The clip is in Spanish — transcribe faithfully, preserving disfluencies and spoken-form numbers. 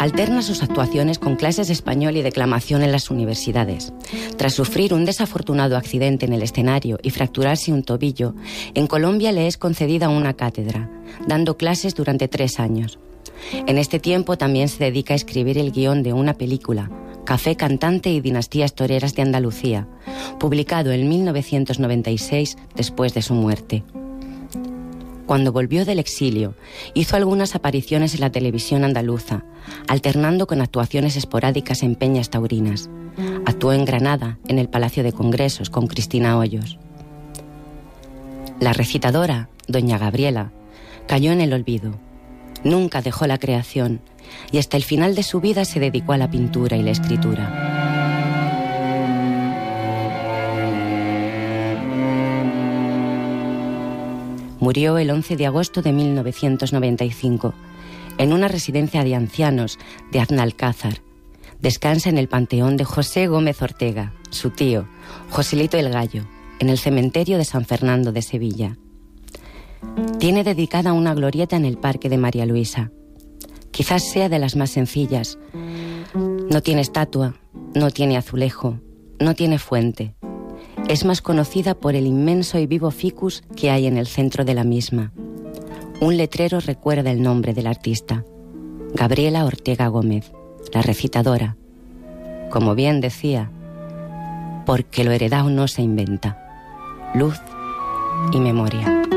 Alterna sus actuaciones con clases de español y declamación en las universidades. Tras sufrir un desafortunado accidente en el escenario y fracturarse un tobillo, en Colombia le es concedida una cátedra, dando clases durante tres años. En este tiempo también se dedica a escribir el guión de una película, Café cantante y dinastías toreras de Andalucía, publicado en mil novecientos noventa y seis después de su muerte. Cuando volvió del exilio, hizo algunas apariciones en la televisión andaluza, alternando con actuaciones esporádicas en peñas taurinas. Actuó en Granada, en el Palacio de Congresos, con Cristina Hoyos. La recitadora, doña Gabriela, cayó en el olvido. Nunca dejó la creación y hasta el final de su vida se dedicó a la pintura y la escritura. Murió el once de agosto de mil novecientos noventa y cinco, en una residencia de ancianos de Aznalcázar. Descansa en el panteón de José Gómez Ortega, su tío, Joselito el Gallo, en el cementerio de San Fernando de Sevilla. Tiene dedicada una glorieta en el Parque de María Luisa. Quizás sea de las más sencillas. No tiene estatua, no tiene azulejo, no tiene fuente. Es más conocida por el inmenso y vivo ficus que hay en el centro de la misma. Un letrero recuerda el nombre del artista: Gabriela Ortega Gómez, la recitadora. Como bien decía, porque lo heredado no se inventa. Luz y memoria.